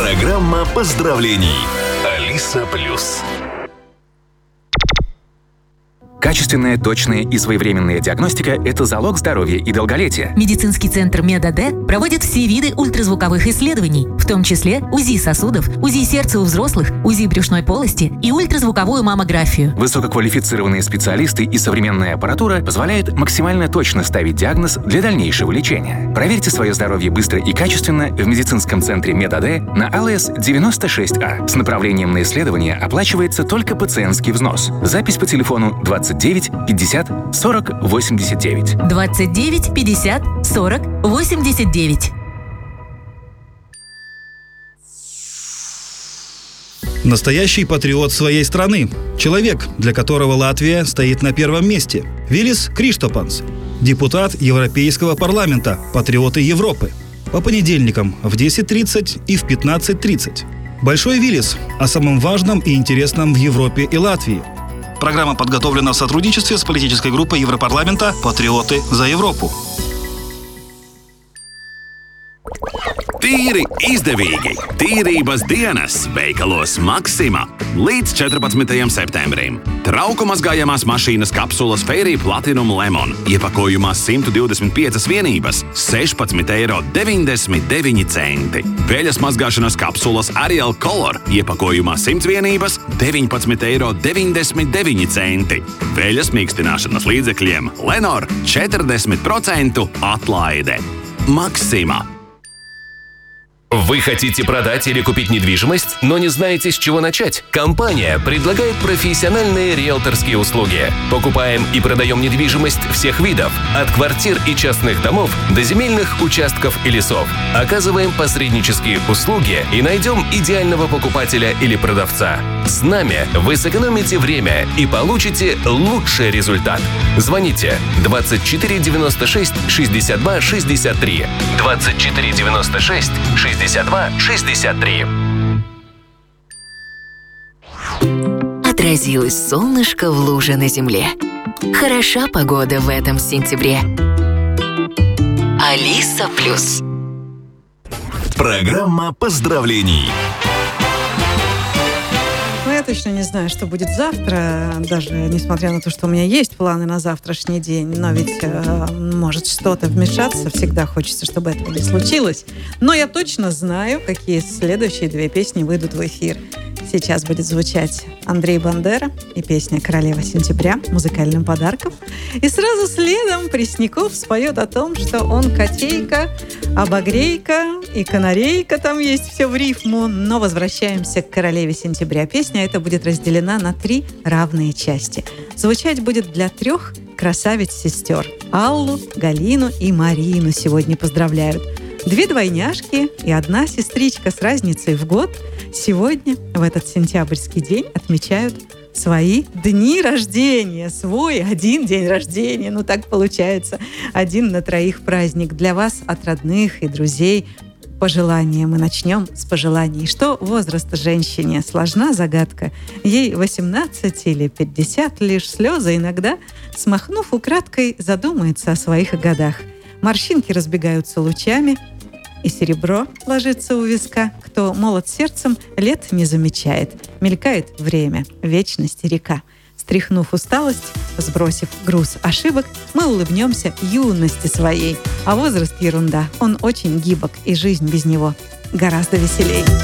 Программа поздравлений. Алиса Плюс. Качественная, точная и своевременная диагностика – это залог здоровья и долголетия. Медицинский центр МедАД проводит все виды ультразвуковых исследований, в том числе УЗИ сосудов, УЗИ сердца у взрослых, УЗИ брюшной полости и ультразвуковую маммографию. Высококвалифицированные специалисты и современная аппаратура позволяют максимально точно ставить диагноз для дальнейшего лечения. Проверьте свое здоровье быстро и качественно в медицинском центре МедАД на АЛС 96А. С направлением на исследование оплачивается только пациентский взнос. Запись по телефону 29 50 40 89. 29 50 40 89. Настоящий патриот своей страны. Человек, для которого Латвия стоит на первом месте. Вилис Криштопанс. Депутат Европейского парламента. Патриоты Европы. По понедельникам в 10:30 и в 15:30. Большой Вилис о самом важном и интересном в Европе и Латвии. Программа подготовлена в сотрудничестве с политической группой Европарламента «Патриоты за Европу». Tīri izdevīgi! Tīrības dienas veikalos Maxima līdz 14. septembrim. Trauku mazgājamās mašīnas kapsulas Fairy Platinum Lemon iepakojumā 125 vienības – 16,99 €. Veļas mazgāšanas kapsulas Ariel Color iepakojumā 100 vienības – 19,99 €. Veļas mīkstināšanas līdzekļiem Lenor 40% atlaide. Maxima. Вы хотите продать или купить недвижимость, но не знаете, с чего начать? Компания предлагает профессиональные риэлторские услуги. Покупаем и продаем недвижимость всех видов, от квартир и частных домов до земельных участков и лесов. Оказываем посреднические услуги и найдем идеального покупателя или продавца. С нами вы сэкономите время и получите лучший результат. Звоните 24 96 62 63. 24 96 62 63. Отразилось солнышко в луже на земле. Хороша погода в этом сентябре. Алиса Плюс. Программа поздравлений. Ну, я точно не знаю, что будет завтра, даже несмотря на то, что у меня есть планы на завтрашний день, но ведь может что-то вмешаться, всегда хочется, чтобы этого не случилось. Но я точно знаю, какие следующие две песни выйдут в эфир. Сейчас будет звучать Андрей Бандера и песня «Королева сентября» музыкальным подарком. И сразу следом Пресняков споет о том, что он котейка, обогрейка и канарейка, там есть все в рифму. Но возвращаемся к «Королеве сентября». Песня эта будет разделена на 3 равные части. Звучать будет для 3 красавиц-сестер. Аллу, Галину и Марину сегодня поздравляют. 2 двойняшки и 1 сестричка с разницей в год сегодня, в этот сентябрьский день, отмечают свои дни рождения. Свой 1 день рождения. Ну, так получается. 1 на 3 праздник. Для вас от родных и друзей пожелания. Мы начнем с пожеланий. Что возраст женщине? Сложна загадка. Ей 18 или 50, лишь слезы иногда, смахнув украдкой, задумается о своих годах. Морщинки разбегаются лучами, и серебро ложится у виска. Кто молод сердцем, лет не замечает. Мелькает время, вечность и река. Стряхнув усталость, сбросив груз ошибок, мы улыбнемся юности своей. А возраст — ерунда, он очень гибок, и жизнь без него гораздо веселей.